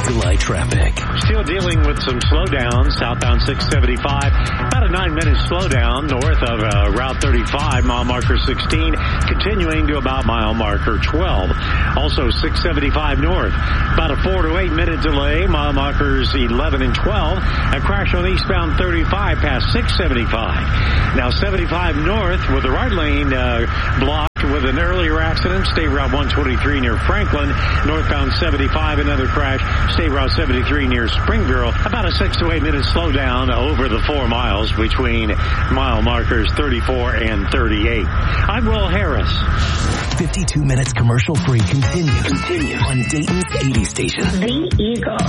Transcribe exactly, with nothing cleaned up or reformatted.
Eagle Eye traffic. Still dealing with some slowdowns southbound six seventy-five. About a nine-minute slowdown north of uh, Route thirty-five, mile marker sixteen, continuing to about mile marker twelve. Also six seventy-five north. About a four to eight minute delay, mile markers eleven and twelve. A crash on eastbound thirty-five past six seventy-five. Now seventy-five north with the right lane uh, blocked with an earlier accident. State Route one twenty-three near Franklin. Northbound seventy-five, another crash. State Route seventy-three near Springboro. About a six to eight minute slowdown over the four miles between mile markers thirty-four and thirty-eight. I'm Will Harris. fifty-two minutes commercial free continues. Continues on Dayton's eighty station. The Eagle.